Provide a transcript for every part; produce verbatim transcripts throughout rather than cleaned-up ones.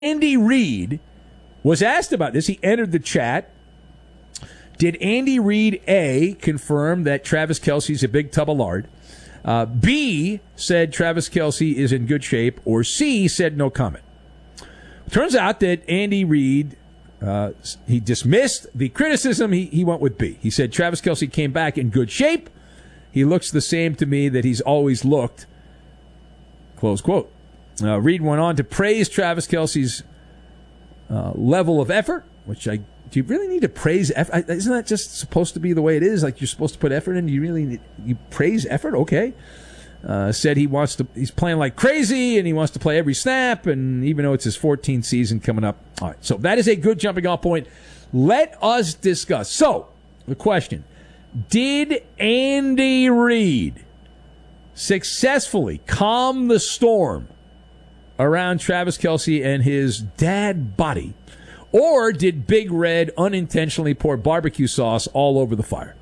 Andy Reid was asked about this. He entered the chat. Did Andy Reid, A, confirm that Travis Kelce's a big tub of lard? Uh, B, said Travis Kelce is in good shape? Or C, said no comment? Turns out that Andy Reid, uh, he dismissed the criticism. He, he went with B. He said Travis Kelce came back in good shape. He looks the same to me that he's always looked. Close quote. Uh, Reid went on to praise Travis Kelce's uh, level of effort, which I do you really need to praise effort? Isn't that just supposed to be the way it is? Like you're supposed to put effort in. You really need, you praise effort? Okay. Uh, said he wants to. He's playing like crazy, and he wants to play every snap. And even though it's his fourteenth season coming up, all right. So that is a good jumping off point. Let us discuss. So the question: did Andy Reid successfully calm the storm around Travis Kelce and his dad body, or did Big Red unintentionally pour barbecue sauce all over the fire?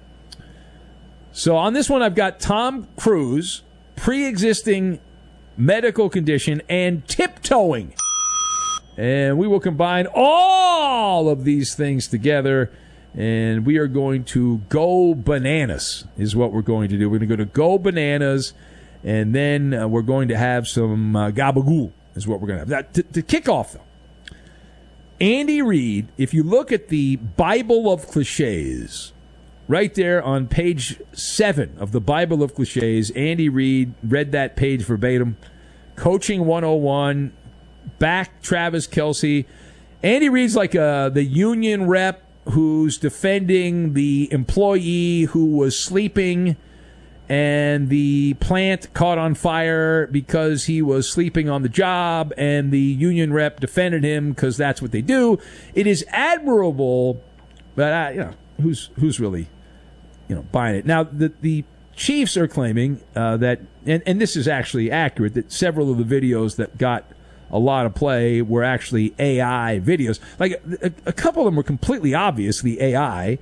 So on this one, I've got Tom Cruise, pre-existing medical condition, and tiptoeing. And we will combine all of these things together, and we are going to go bananas is what we're going to do. We're going to go to go bananas, and then uh, we're going to have some uh, gabagool is what we're going to have. Now, to, to kick off, though, Andy Reid, if you look at the Bible of Cliches, right there on page seven of the Bible of Cliches, Andy Reid read that page verbatim. Coaching one oh one, back Travis Kelce. Andy Reid's like uh, the union rep who's defending the employee who was sleeping and the plant caught on fire because he was sleeping on the job, and the union rep defended him because that's what they do. It is admirable, but uh, you know, who's who's really you know buying it now? The the Chiefs are claiming uh, that, and, and this is actually accurate, that several of the videos that got a lot of play were actually A I videos. Like a, a couple of them were completely obvious, the A I.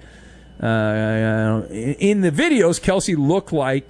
Uh, in the videos, Kelce looked like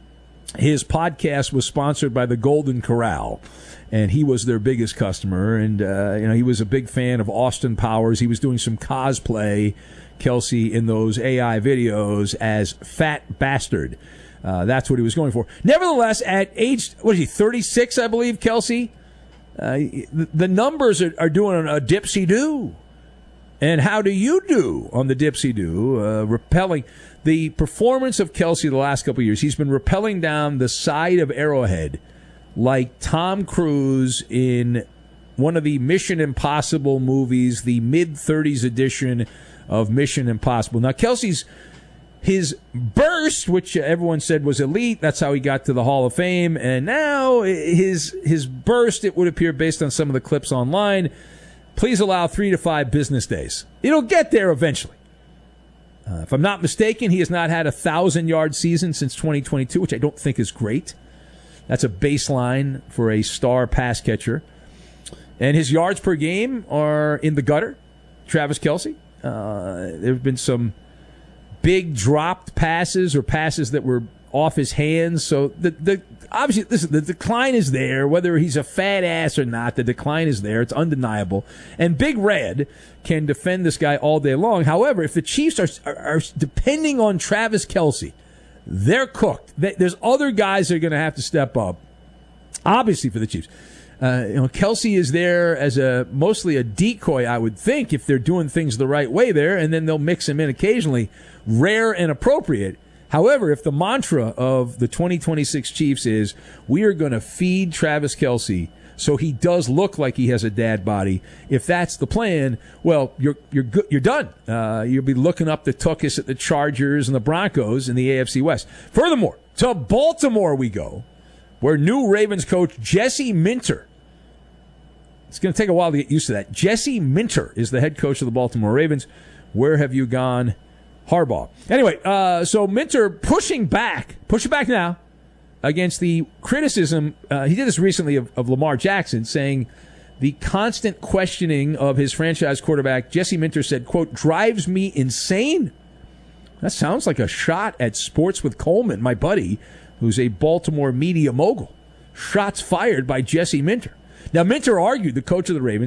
his podcast was sponsored by the Golden Corral, and he was their biggest customer. And uh, you know, he was a big fan of Austin Powers. He was doing some cosplay, Kelce, in those A I videos as Fat Bastard. Uh, that's what he was going for. Nevertheless, at age what is he, thirty-six, I believe, Kelce. Uh, the, the numbers are, are doing a dipsy-do. And how do you do on the dipsy-do? Uh, rappelling. The performance of Kelce the last couple of years, he's been rappelling down the side of Arrowhead like Tom Cruise in one of the Mission Impossible movies, the mid-thirties edition of Mission Impossible. Now, Kelce's his burst, which everyone said was elite, that's how he got to the Hall of Fame. And now his his burst, it would appear based on some of the clips online, please allow three to five business days. It'll get there eventually. Uh, if I'm not mistaken, he has not had a thousand-yard season since twenty twenty-two, which I don't think is great. That's a baseline for a star pass catcher. And his yards per game are in the gutter, Travis Kelce. Uh, there have been some big dropped passes or passes that were off his hands. So the the obviously, listen, the decline is there. Whether he's a fat ass or not, the decline is there. It's undeniable. And Big Red can defend this guy all day long. However, if the Chiefs are are, are depending on Travis Kelce, they're cooked. There's other guys that are going to have to step up, obviously, for the Chiefs. Uh, you know, Kelce is there as a mostly a decoy, I would think, if they're doing things the right way there, and then they'll mix him in occasionally, rare and appropriate. However, if the mantra of the twenty twenty-six Chiefs is we are going to feed Travis Kelce so he does look like he has a dad body, if that's the plan, well, you're you're good, you're done. Uh, you'll be looking up the tuchus at the Chargers and the Broncos in the A F C West. Furthermore, to Baltimore we go, where new Ravens coach Jesse Minter. It's going to take a while to get used to that. Jesse Minter is the head coach of the Baltimore Ravens. Where have you gone, Harbaugh? Anyway, uh, so Minter pushing back, pushing back now against the criticism. Uh, he did this recently of, of Lamar Jackson, saying the constant questioning of his franchise quarterback. Jesse Minter said, quote, drives me insane. That sounds like a shot at Sports with Coleman, my buddy, who's a Baltimore media mogul. Shots fired by Jesse Minter. Now, Minter argued, the coach of the Ravens,